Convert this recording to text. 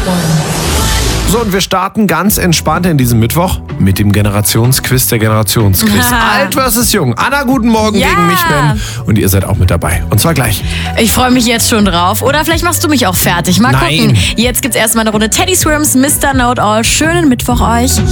So, und wir starten ganz entspannt in diesem Mittwoch mit dem Generationsquiz der Generationsquiz. Alt versus Jung. Anna, guten Morgen gegen mich, Ben. Und ihr seid auch mit dabei. Und zwar gleich. Ich freue mich jetzt schon drauf. Oder vielleicht machst du mich auch fertig. Mal gucken. Jetzt gibt's erstmal eine Runde Teddy Swims, Mr. Know-it-all. Schönen Mittwoch euch.